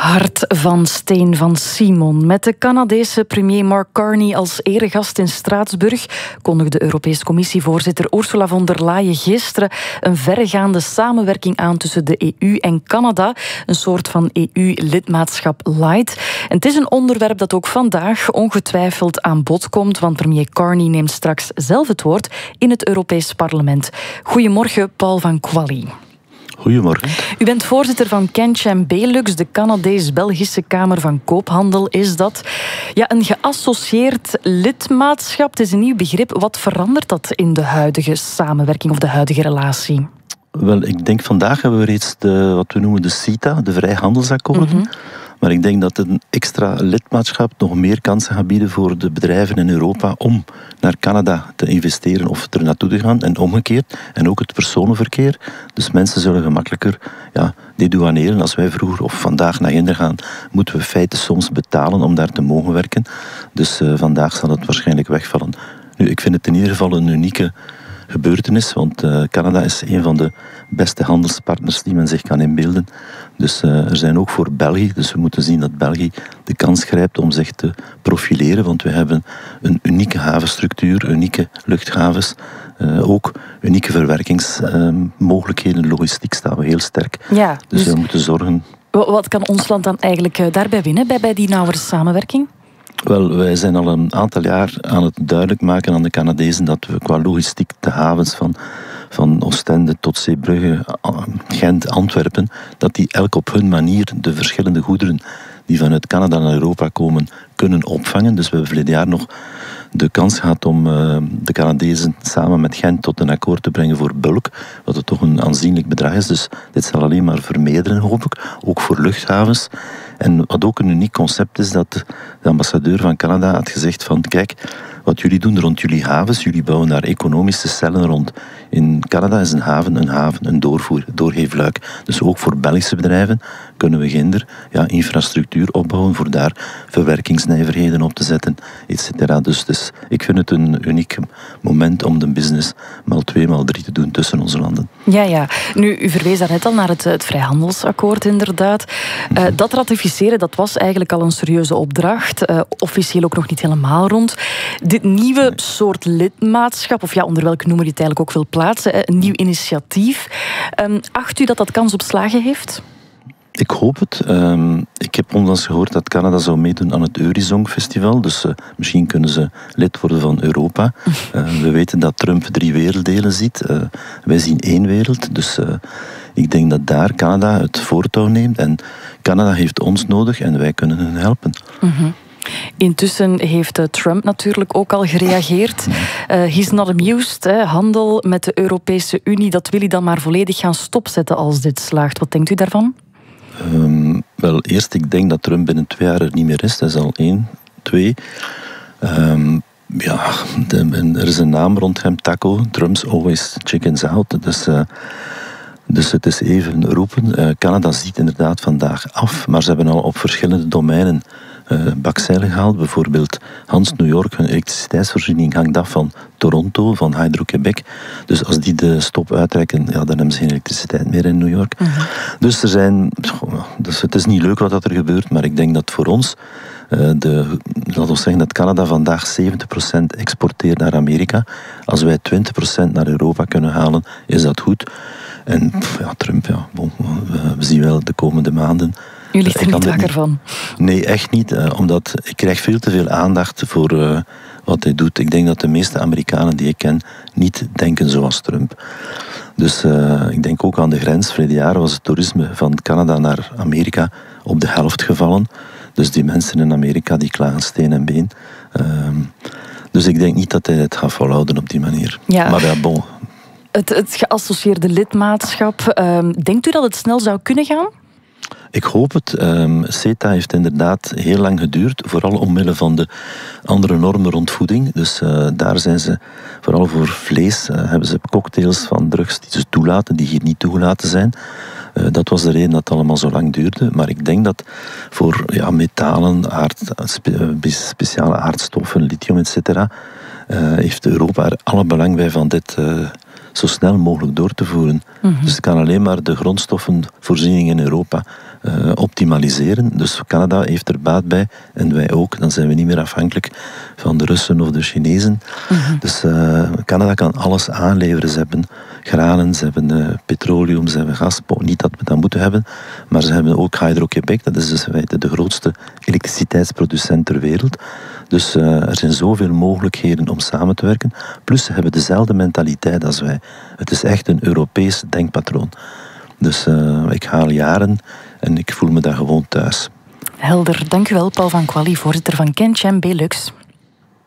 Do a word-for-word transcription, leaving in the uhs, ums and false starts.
Hart van steen van Simon. Met de Canadese premier Mark Carney als eregast in Straatsburg kondigde de Europese Commissievoorzitter Ursula von der Leyen gisteren een verregaande samenwerking aan tussen de E U en Canada. Een soort van E U-lidmaatschap light. En het is een onderwerp dat ook vandaag ongetwijfeld aan bod komt, want premier Carney neemt straks zelf het woord in het Europees Parlement. Goedemorgen, Paul van Quali. Goedemorgen. U bent voorzitter van CanCham Belux, de Canadees-Belgische Kamer van Koophandel. Is dat ja, een geassocieerd lidmaatschap? Het is een nieuw begrip. Wat verandert dat in de huidige samenwerking of de huidige relatie? Wel, ik denk vandaag hebben we reeds de, wat we noemen de CETA, de vrijhandelsakkoorden. Mm-hmm. Maar ik denk dat een extra lidmaatschap nog meer kansen gaat bieden voor de bedrijven in Europa om naar Canada te investeren of er naartoe te gaan en omgekeerd. En ook het personenverkeer. Dus mensen zullen gemakkelijker ja, dedouaneren. Als wij vroeger of vandaag naar Ginder gaan, moeten we in feite soms betalen om daar te mogen werken. Dus uh, vandaag zal het waarschijnlijk wegvallen. Nu, ik vind het in ieder geval een unieke gebeurtenis, want uh, Canada is een van de beste handelspartners die men zich kan inbeelden. Dus uh, er zijn ook voor België, dus we moeten zien dat België de kans grijpt om zich te profileren, want we hebben een unieke havenstructuur, unieke luchthavens, uh, ook unieke verwerkingsmogelijkheden, uh, logistiek staan we heel sterk. Ja, dus, dus we moeten zorgen. Wat kan ons land dan eigenlijk uh, daarbij winnen, bij, bij die nauwere samenwerking? Wel, wij zijn al een aantal jaar aan het duidelijk maken aan de Canadezen dat we qua logistiek de havens van, van Oostende tot Zeebrugge, Gent, Antwerpen, dat die elk op hun manier de verschillende goederen die vanuit Canada naar Europa komen, kunnen opvangen. Dus we hebben verleden jaar nog de kans gehad om uh, de Canadezen samen met Gent tot een akkoord te brengen voor bulk, wat het toch een aanzienlijk bedrag is. Dus dit zal alleen maar vermeerderen, hoop ik, ook voor luchthavens. En wat ook een uniek concept is, dat de ambassadeur van Canada had gezegd van kijk, wat jullie doen rond jullie havens, jullie bouwen daar economische cellen rond. In Canada is een haven een haven, een doorvoer, doorgeefluik. Dus ook voor Belgische bedrijven kunnen we ginder ja, infrastructuur opbouwen voor daar verwerkingsnijverheden op te zetten, et cetera. Dus, dus ik vind het een uniek moment om de business maal twee, maal drie te doen tussen onze landen. Ja, ja. Nu, u verwees daarnet al naar het, het vrijhandelsakkoord, inderdaad. Uh, dat ratificeren, dat was eigenlijk al een serieuze opdracht. Uh, officieel ook nog niet helemaal rond. Dit nieuwe nee. soort lidmaatschap, of ja, onder welke noemer je het eigenlijk ook wil plaatsen, een nieuw initiatief. Um, acht u dat dat kans op slagen heeft? Ik hoop het. Um, ik heb onlangs gehoord dat Canada zou meedoen aan het Eurizong Festival. Dus uh, misschien kunnen ze lid worden van Europa. Uh, we weten dat Trump drie werelddelen ziet. Uh, wij zien één wereld. Dus uh, ik denk dat daar Canada het voortouw neemt. En Canada heeft ons nodig en wij kunnen hen helpen. Mm-hmm. Intussen heeft Trump natuurlijk ook al gereageerd. Uh, he's not amused. Hè. Handel met de Europese Unie, dat wil hij dan maar volledig gaan stopzetten als dit slaagt. Wat denkt u daarvan? Um, wel, eerst, ik denk dat Trump binnen twee jaar er niet meer is. Dat is al één. Twee. Um, ja, de, er is een naam rond hem, Taco. Trump's always chickens out. Dus, uh, dus het is even roepen. Uh, Canada ziet inderdaad vandaag af, maar ze hebben al op verschillende domeinen Uh, bakzeilen gehaald. Bijvoorbeeld Hans New York, hun elektriciteitsvoorziening hangt af van Toronto, van Hydro-Québec. Dus als die de stop uittrekken, ja, dan hebben ze geen elektriciteit meer in New York. Uh-huh. Dus er zijn... Dus het is niet leuk wat er gebeurt, maar ik denk dat voor ons... Uh, de, laten we zeggen dat Canada vandaag zeventig procent exporteert naar Amerika. Als wij twintig procent naar Europa kunnen halen, is dat goed. En ja, Trump, ja, bon, we, we zien wel de komende maanden... U ligt er niet wakker van? Nee, echt niet. Uh, omdat ik krijg veel te veel aandacht voor uh, wat hij doet. Ik denk dat de meeste Amerikanen die ik ken niet denken zoals Trump. Dus uh, ik denk ook aan de grens. Verleden jaar was het toerisme van Canada naar Amerika op de helft gevallen. Dus die mensen in Amerika die klagen steen en been. Uh, dus ik denk niet dat hij het gaat volhouden op die manier. Ja. Maar ja, bon. Het, het geassocieerde lidmaatschap. Uh, denkt u dat het snel zou kunnen gaan? Ik hoop het. Um, CETA heeft inderdaad heel lang geduurd, vooral omwille van de andere normen rond voeding. Dus uh, daar zijn ze, vooral voor vlees, uh, hebben ze cocktails van drugs die ze toelaten, die hier niet toegelaten zijn. Uh, dat was de reden dat het allemaal zo lang duurde. Maar ik denk dat voor ja, metalen, aard, spe, speciale aardstoffen, lithium, et cetera, uh, heeft Europa er alle belang bij van dit... Uh, zo snel mogelijk door te voeren. Mm-hmm. Dus het kan alleen maar de grondstoffenvoorziening in Europa uh, optimaliseren. Dus Canada heeft er baat bij en wij ook. Dan zijn we niet meer afhankelijk van de Russen of de Chinezen. Mm-hmm. Dus uh, Canada kan alles aanleveren. Ze hebben granen, ze hebben uh, petroleum, ze hebben gas. Niet dat we dat moeten hebben, maar ze hebben ook Hydro-Québec. Dat is dus in feite de grootste elektriciteitsproducent ter wereld. Dus uh, er zijn zoveel mogelijkheden om samen te werken. Plus ze hebben dezelfde mentaliteit als wij. Het is echt een Europees denkpatroon. Dus uh, ik ga al jaren en ik voel me daar gewoon thuis. Helder, dank u wel, Paul van Quali, voorzitter van CanCham Belux.